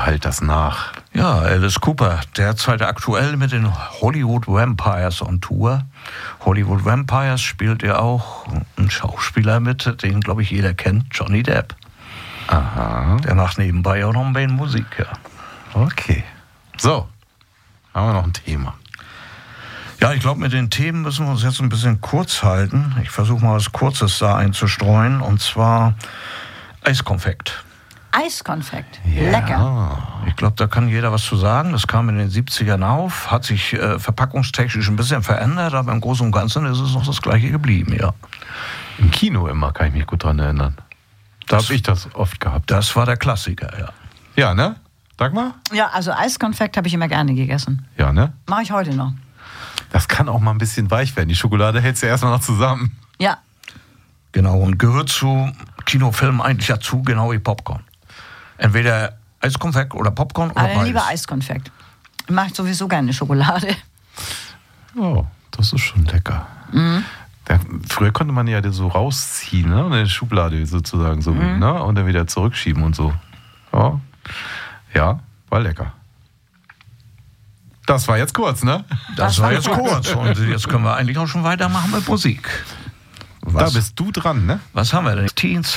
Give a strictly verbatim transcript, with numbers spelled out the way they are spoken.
halt das nach. Ja, Alice Cooper, derzeit aktuell mit den Hollywood Vampires on Tour. Hollywood Vampires spielt ja auch ein Schauspieler mit, den, glaube ich, jeder kennt, Johnny Depp. Aha. Der macht nebenbei auch noch ein bisschen Musik, ja. Okay. So, haben wir noch ein Thema. Ja, ich glaube, mit den Themen müssen wir uns jetzt ein bisschen kurz halten. Ich versuche mal was Kurzes da einzustreuen, und zwar Eiskonfekt. Eiskonfekt, Ja. lecker. Ich glaube, da kann jeder was zu sagen. Das kam in den siebzigern auf, hat sich äh, verpackungstechnisch ein bisschen verändert, aber im Großen und Ganzen ist es noch das Gleiche geblieben, ja. Im Kino immer, kann ich mich gut dran erinnern. Da habe ich das oft gehabt. Das war der Klassiker, ja. Ja, ne? Sag mal. Ja, also Eiskonfekt habe ich immer gerne gegessen. Ja, ne? Mache ich heute noch. Das kann auch mal ein bisschen weich werden. Die Schokolade hält ja erstmal noch zusammen. Ja. Genau, und gehört zu Kinofilmen eigentlich dazu, genau wie Popcorn. Entweder Eiskonfekt oder Popcorn oder Aber beides. lieber Eiskonfekt. Ich mache sowieso gerne Schokolade. Oh, das ist schon lecker. Mhm. Da, früher konnte man ja so rausziehen, ne? Eine Schublade sozusagen, so, Mhm. ne? Und dann wieder zurückschieben und so. Ja, ja, war lecker. Das war jetzt kurz, ne? Das war jetzt kurz, und jetzt können wir eigentlich auch schon weitermachen mit Musik. Da Was, bist du dran, ne? was haben wir denn? Teens